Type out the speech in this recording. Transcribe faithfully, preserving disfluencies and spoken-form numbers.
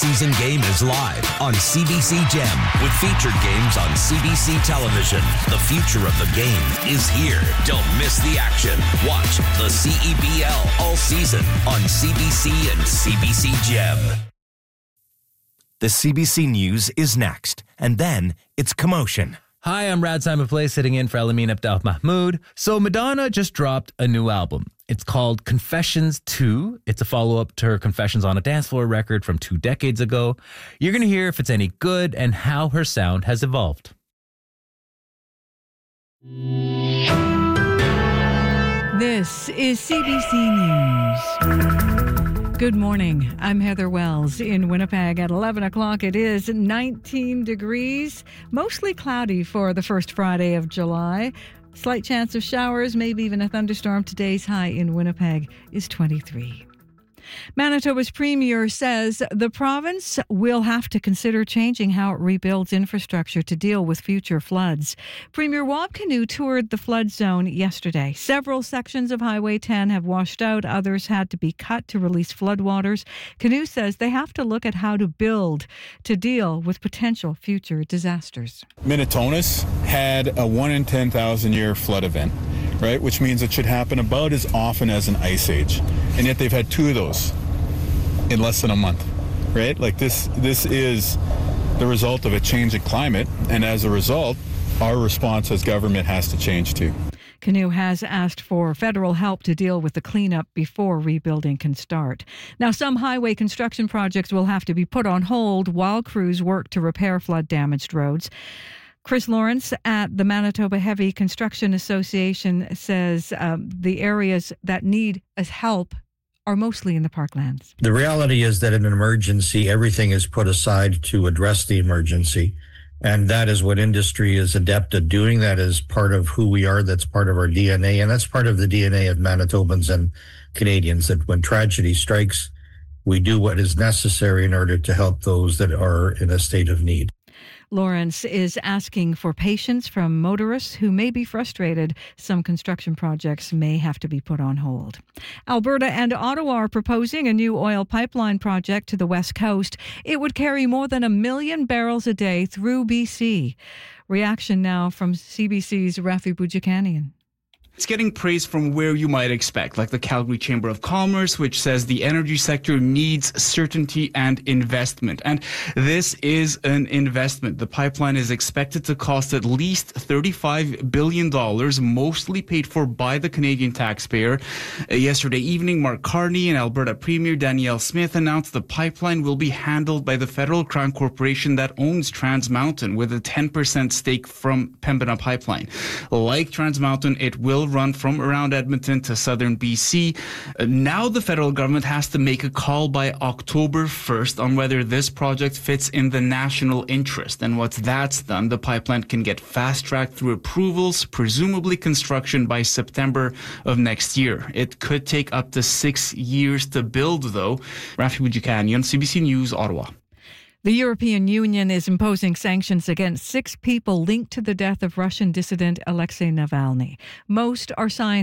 season game is live on C B C Gem with featured games on C B C television. The future of the game is here. Don't miss the action. Watch the C E B L all season on C B C and C B C Gem. The C B C News is next, and then it's commotion. Hi, I'm Rad Simon Play, sitting in for Elamin Abdel Mahmoud. So Madonna just dropped a new album. It's called Confessions two. It's a follow-up to her Confessions on a Dance Floor record from two decades ago. You're going to hear if it's any good and how her sound has evolved. This is C B C News. Good morning. I'm Heather Wells in Winnipeg. At eleven o'clock, it is nineteen degrees, mostly cloudy for the first Friday of July. Slight chance of showers, maybe even a thunderstorm. Today's high in Winnipeg is twenty-three. Manitoba's premier says the province will have to consider changing how it rebuilds infrastructure to deal with future floods. Premier Wab Kinew toured the flood zone yesterday. Several sections of Highway ten have washed out. Others had to be cut to release floodwaters. Kinew says they have to look at how to build to deal with potential future disasters. Minitonas had a one in ten thousand year flood event, right? Which means it should happen about as often as an ice age. And yet they've had two of those in less than a month, right? Like this, this is the result of a change in climate. And as a result, our response as government has to change too. Kinew has asked for federal help to deal with the cleanup before rebuilding can start. Now, some highway construction projects will have to be put on hold while crews work to repair flood-damaged roads. Chris Lawrence at the Manitoba Heavy Construction Association says um, the areas that need help are mostly in the parklands. The reality is that in an emergency, everything is put aside to address the emergency. And that is what industry is adept at doing. That is part of who we are. That's part of our D N A. And that's part of the D N A of Manitobans and Canadians, that when tragedy strikes, we do what is necessary in order to help those that are in a state of need. Lawrence is asking for patience from motorists who may be frustrated. Some construction projects may have to be put on hold. Alberta and Ottawa are proposing a new oil pipeline project to the west coast. It would carry more than a million barrels a day through B C. Reaction now from C B C's Rafi Boudjikanian. It's getting praise from where you might expect, like the Calgary Chamber of Commerce, which says the energy sector needs certainty and investment. And this is an investment. The pipeline is expected to cost at least thirty-five billion dollars, mostly paid for by the Canadian taxpayer. Uh, yesterday evening, Mark Carney and Alberta Premier Danielle Smith announced the pipeline will be handled by the Federal Crown Corporation that owns Trans Mountain, with a ten percent stake from Pembina Pipeline. Like Trans Mountain, it will run from around Edmonton to southern B C. Uh, now the federal government has to make a call by October first on whether this project fits in the national interest. And once that's done, the pipeline can get fast-tracked through approvals, presumably construction by September of next year. It could take up to six years to build, though. Rafi Boudjikanian, C B C News, Ottawa. The European Union is imposing sanctions against six people linked to the death of Russian dissident Alexei Navalny. Most are signed